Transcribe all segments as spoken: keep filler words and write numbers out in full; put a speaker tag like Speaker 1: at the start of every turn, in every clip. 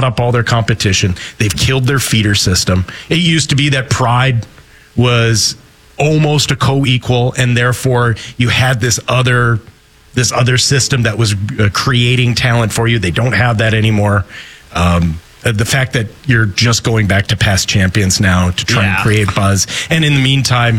Speaker 1: bought up all their competition. They've killed their feeder system. It used to be that Pride was almost a co-equal, and therefore you had this other this other system that was uh, creating talent for you. They don't have that anymore. Um, the fact that you're just going back to past champions now to try yeah. and create buzz, and in the meantime,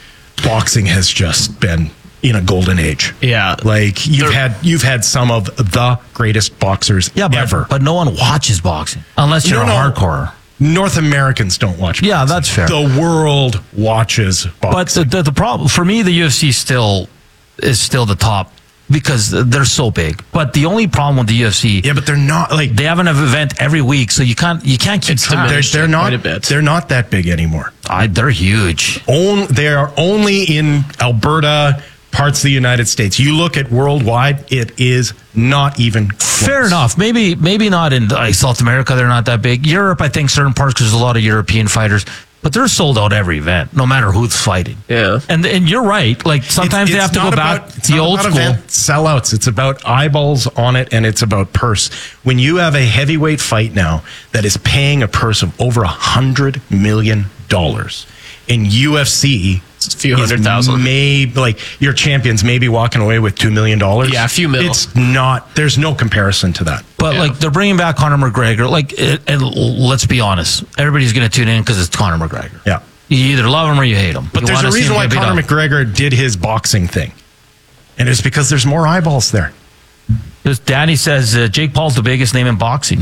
Speaker 1: boxing has just been in a golden age.
Speaker 2: Yeah,
Speaker 1: like you've They're, had you've had some of the greatest boxers
Speaker 3: yeah, but,
Speaker 1: ever.
Speaker 3: But no one watches boxing unless you're no, a no. hardcore.
Speaker 1: North Americans don't watch boxing.
Speaker 3: Yeah, that's fair.
Speaker 1: The world watches boxing.
Speaker 3: But the, the, the problem for me, the U F C still is still the top because they're so big. But the only problem with the U F C,
Speaker 1: yeah, but they're not like
Speaker 3: they have an event every week, so you can't you can't keep track.
Speaker 1: They're, they're not they're not that big anymore.
Speaker 3: I, they're huge.
Speaker 1: On, they are only in Alberta, parts of the United States. You look at worldwide, it is not even close.
Speaker 3: Fair enough. Maybe maybe not in like, South America, they're not that big. Europe, I think certain parts, because there's a lot of European fighters, but they're sold out every event, no matter who's fighting.
Speaker 2: Yeah.
Speaker 3: And and you're right. Like sometimes
Speaker 1: it's,
Speaker 3: they have to go
Speaker 1: about,
Speaker 3: back to the old school.
Speaker 1: Event sellouts. It's about eyeballs on it, and it's about purse. When you have a heavyweight fight now that is paying a purse of over a hundred million dollars in U F C,
Speaker 2: it's a few hundred thousand.
Speaker 1: Maybe like your champions may be walking away with two million dollars.
Speaker 2: Yeah, a few mil.
Speaker 1: It's not. There's no comparison to that.
Speaker 3: But yeah. like they're bringing back Conor McGregor. Like, it, and let's be honest, everybody's going to tune in because it's Conor McGregor.
Speaker 1: Yeah,
Speaker 3: you either love him or you hate him.
Speaker 1: But
Speaker 3: you
Speaker 1: there's a reason why Conor McGregor did his boxing thing, and it's because there's more eyeballs there.
Speaker 3: Because Danny says uh, Jake Paul's the biggest name in boxing,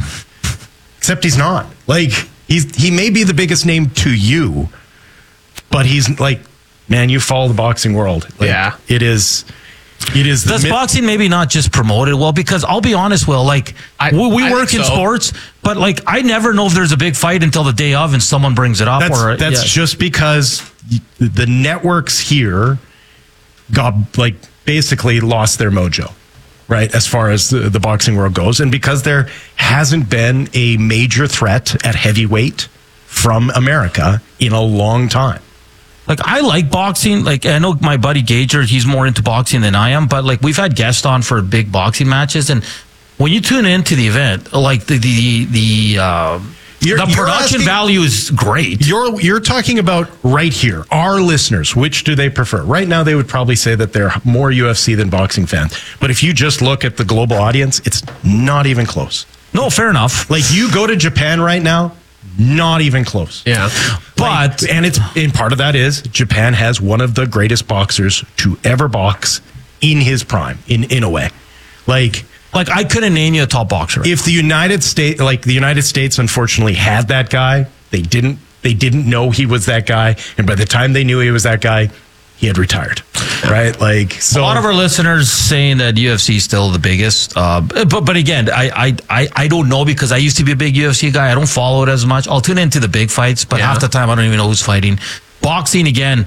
Speaker 1: except he's not. Like he's he may be the biggest name to you, but he's like. Man, you follow the boxing world. Like,
Speaker 2: yeah.
Speaker 1: It is... It is
Speaker 3: Does
Speaker 1: myth-
Speaker 3: boxing maybe not just promote it well? Because I'll be honest, Will, like, I, we, we work in so. sports, but, like, I never know if there's a big fight until the day of and someone brings it up.
Speaker 1: That's,
Speaker 3: or
Speaker 1: that's
Speaker 3: yeah.
Speaker 1: just because the networks here got, like, basically lost their mojo, right, as far as the, the boxing world goes. And because there hasn't been a major threat at heavyweight from America in a long time.
Speaker 3: Like, I like boxing. Like, I know my buddy Gager, he's more into boxing than I am, but, like, we've had guests on for big boxing matches, and when you tune into the event, like, the, the, the, uh,
Speaker 1: You're,
Speaker 3: the production asking, value is great.
Speaker 1: You're you're talking about right here, our listeners. Which do they prefer? Right now, they would probably say that they're more U F C than boxing fans. But if you just look at the global audience, it's not even close.
Speaker 3: No, fair enough.
Speaker 1: Like, you go to Japan right now, not even close.
Speaker 2: Yeah.
Speaker 1: But, like, and it's and part of that is Japan has one of the greatest boxers to ever box in his prime, in, in a way. Like,
Speaker 3: Like, I couldn't name you a top boxer.
Speaker 1: If the United States, like the United States, unfortunately had that guy, they didn't. They didn't know he was that guy, and by the time they knew he was that guy, he had retired. Right? Like, so
Speaker 3: a lot of our listeners saying that U F C is still the biggest. Uh, but but again, I, I I I don't know because I used to be a big U F C guy. I don't follow it as much. I'll tune into the big fights, but yeah. half the time I don't even know who's fighting. Boxing again,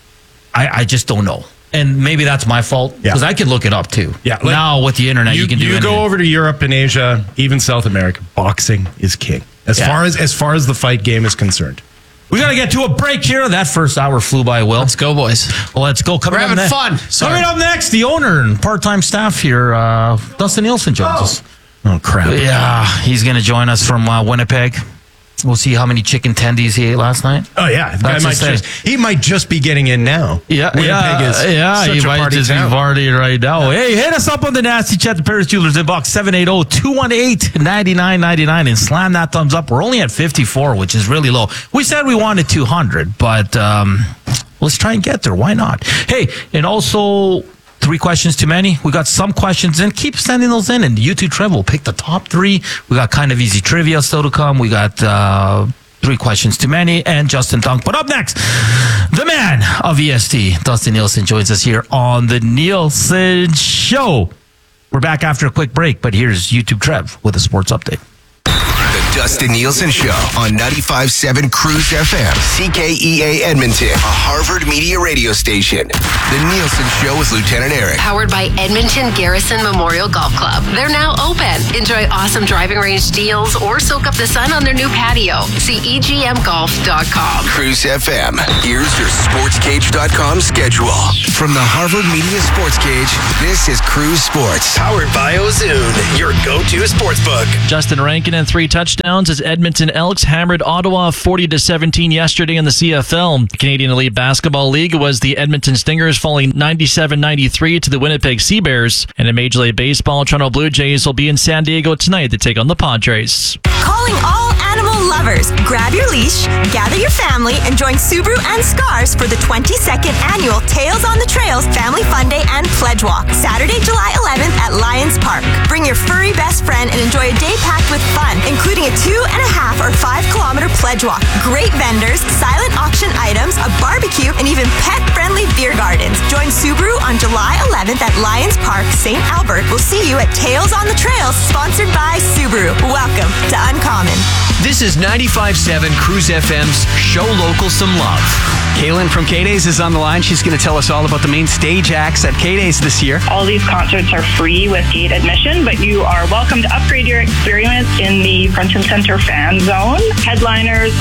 Speaker 3: I I just don't know. And maybe that's my fault because yeah. I could look it up too.
Speaker 1: Yeah, like,
Speaker 3: now with the internet, you, you can do.
Speaker 1: You
Speaker 3: anything.
Speaker 1: go over to Europe and Asia, even South America. Boxing is king as yeah. far as as far as the fight game is concerned.
Speaker 3: We got to get to a break here. That first hour flew by, Will.
Speaker 2: Let's go, boys.
Speaker 3: Well, let's go. Coming
Speaker 2: We're
Speaker 3: up
Speaker 2: having
Speaker 3: ne-
Speaker 2: fun. Sorry.
Speaker 3: Coming up next, the owner and part-time staff here, uh, Dustin Nielsen, joins
Speaker 1: oh.
Speaker 3: us.
Speaker 1: Oh, crap.
Speaker 3: Yeah, he's going to join us from uh, Winnipeg. We'll see how many chicken tendies he ate last night.
Speaker 1: Oh, yeah. The guy might just, he might just be getting in now.
Speaker 3: Yeah,
Speaker 1: Winnipeg
Speaker 3: yeah,
Speaker 1: is
Speaker 3: yeah.
Speaker 1: such
Speaker 3: He
Speaker 1: a
Speaker 3: might
Speaker 1: party
Speaker 3: just
Speaker 1: town.
Speaker 3: be partying right now. Hey, hit us up on the Nasty Chat, the Paris Jewelers inbox, seven eight zero, two one eight, nine nine nine nine, and slam that thumbs up. We're only at fifty-four, which is really low. We said we wanted two hundred, but um, let's try and get there. Why not? Hey, and also... Three questions too many. We got some questions in. Keep sending those in, and YouTube Trev will pick the top three. We got kind of easy trivia still to come. We got uh, three questions too many, and Justin Dunk. But up next, the man of E S T, Dustin Nielsen, joins us here on the Nielsen Show. We're back after a quick break, but here's YouTube Trev with a sports update.
Speaker 4: The Dustin Nielsen Show on ninety-five point seven Cruise F M, C K E A Edmonton, a Harvard Media radio station. The Nielsen Show with Lieutenant Eric.
Speaker 5: Powered by Edmonton Garrison Memorial Golf Club. They're now open. Enjoy awesome driving range deals or soak up the sun on their new patio. See E G M golf dot com.
Speaker 4: Cruise F M. Here's your sports cage dot com schedule. From the Harvard Media Sports Cage, this is Cruise Sports.
Speaker 6: Powered by Ozoon, your go-to sportsbook.
Speaker 7: Justin Rankin and three touchdowns.
Speaker 2: touchdowns as Edmonton Elks hammered Ottawa forty to seventeen yesterday in the C F L. The Canadian Elite Basketball League was the Edmonton Stingers falling ninety-seven ninety-three to the Winnipeg Sea Bears. And in Major League Baseball, Toronto Blue Jays will be in San Diego tonight to take on the Padres.
Speaker 6: Calling all animal lovers. Grab your leash, gather your family, and join Subaru and Scars for the twenty-second annual Tails on the Trails Family Fun Day and Pledge Walk, Saturday, July eleventh at Lions Park. Bring your furry best friend and enjoy a day packed with fun, including a two and a half or five kilometer pledge walk, great vendors, silent auction items, a barbecue, and even pet-friendly beer gardens. Join Subaru on July eleventh at Lions Park, Saint Albert. We'll see you at Tails on the Trails, sponsored by Subaru. Welcome to Uncommon.
Speaker 7: This is ninety-five point seven Cruise F M's Show Local Some Love.
Speaker 8: Kaylin from K-Days is on the line. She's going to tell us all about the main stage acts at K-Days this year.
Speaker 9: All these concerts are free with gate admission, but you are welcome to upgrade your experience in the front and center fan zone. Headliners